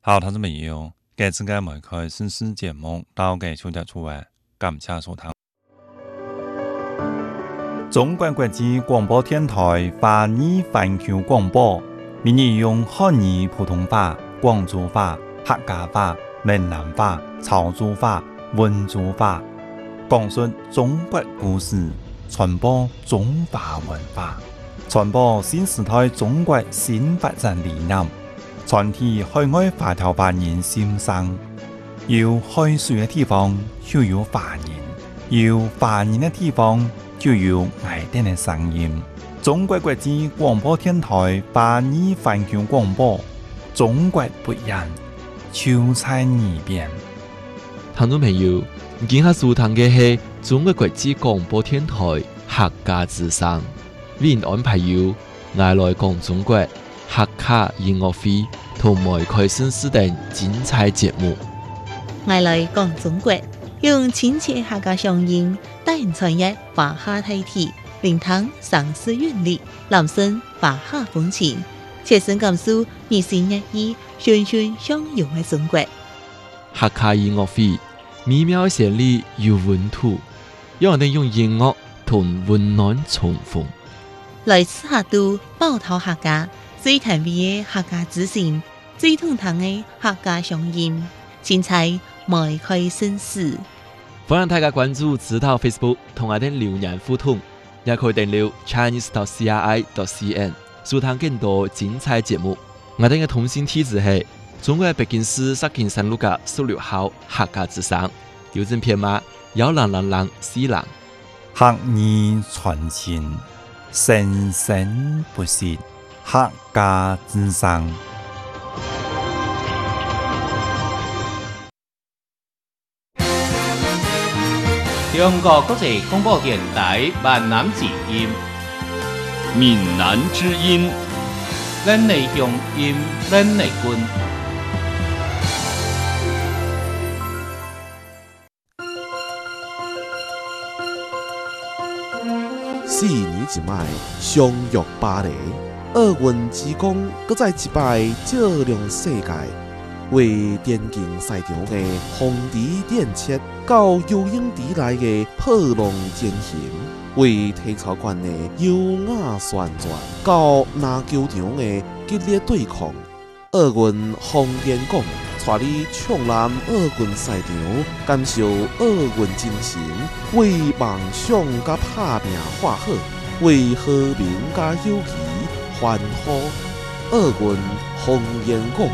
好，聽眾朋友，這次嘅梅開新詩節目到嘅小姐出位，感謝收聽。中國國際廣播電台華語環球廣播，每日用漢語普通話、廣州話、客家話、閩南話、潮州話、溫州話，講述中國故事，傳播中華文化，傳播新時代中國新發展理念，傳遞海外華僑華人心聲。有海水嘅地方就有華人，有華人嘅地方就有愛聽嘅聲音。中國國際廣播電台華語環球廣播，中國不一樣，就在耳邊。 聽眾朋友，今下收聽嘅係中國國際廣播電台客家之聲，為您安排有愛來講中國客家音樂會同梅開新詩等精彩節目。 愛來講中國，用親切客家聲音帶人傳閱華夏大體，聆聽常識韻律，攬聲華夏風情，切身感受日新月異、循循相融嘅中國。 客家音樂會美妙旋律有溫度，讓人用音樂同溫暖重逢。 來自客都寶島客家最甜美嘅客家之聲，最通透嘅客家聲音，精彩梅開新詩。 歡迎大家關注指導 Facebook 同我哋留言互動，也可以訂閱 chinese.cri.cn 收聽更多精彩節目。我哋嘅通訊地址係中國北京市石景山路嘅16號客家之聲，郵政編碼10004。 客語傳情，生生不息，客家之聲。 中國國際廣播電台閩南之音， 閩南之音， 咱的鄉音，咱的根。 4年一擺，相約巴黎，奧運之光，擱再一擺照亮世界。為電競賽場的紅地電切，到游泳池內的破浪尖行；為體操館的優雅旋轉，到籃球場的激烈對抗。奧運紅點廣，帶你暢覽奧運賽場，感受奧運精神，為夢想甲打拼畫好，為和平甲友誼歡呼。奧運紅點廣。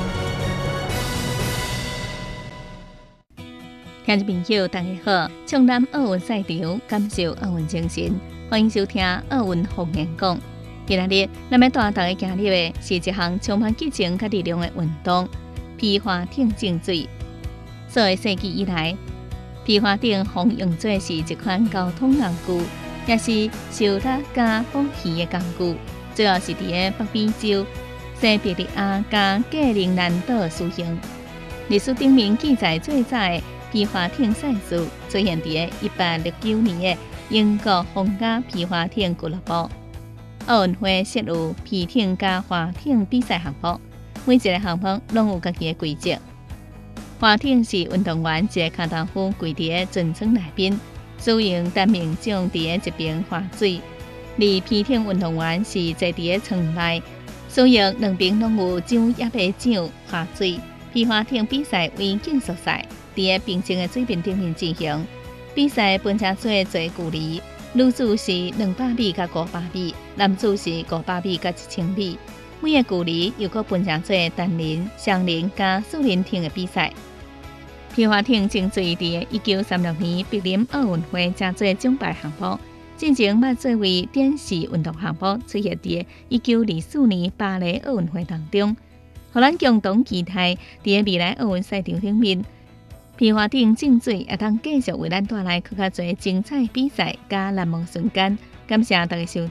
聽眾朋友，大家好！暢覽奧運賽場，感受奧運精神，歡迎收聽奧運紅顏講。今日咱要帶大家行入的是一項充滿激情佮力量的運動——皮划艇競賽。數個世紀以來，皮划艇常用作是一款交通工具，也是受力加補魚的工具。主要是佇個北美洲、西伯利亞加格陵蘭島施行。歷史頂面記載最早的皮划艇賽事出現喺1869年的英國皇家皮划艇俱樂部。奧運會設有皮艇加划艇比賽項目，每一個項目攏有家己的規則。划艇是運動員一個腳豆腐跪佇個船艙內邊，使用單面槳佇個一邊划水，而皮艇運動員是坐佇個艙內，使用兩邊攏有槳葉的槳划水。皮划艇比賽為競速賽，佇個平靜的水面頂面進行。比賽分成做距離，女子是200米甲500米，男子是500米甲1000米。每個距離又佫分成做單人、雙人加4人艇的比賽。皮划艇競賽佇1936年柏林奧運會正做獎牌項目，進前捌作為電視運動項目出現佇1924年巴黎奧運會當中。互咱共同期待，佇未來奧運賽場頂面，皮划艇競賽也通繼續為咱帶來更加多精彩比賽加難忘瞬間。感謝大家收